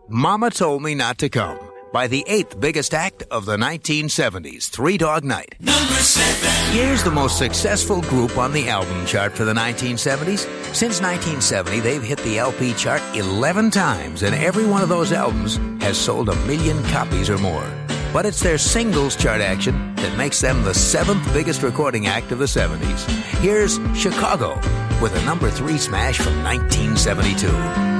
Mama Told Me Not to Come by the eighth biggest act of the 1970s, Three Dog Night. Number 7. Here's the most successful group on the album chart for the 1970s. Since 1970, they've hit the LP chart 11 times, and every one of those albums has sold 1 million copies or more. But it's their singles chart action that makes them the 7th biggest recording act of the 70s. Here's Chicago with a number 3 smash from 1972.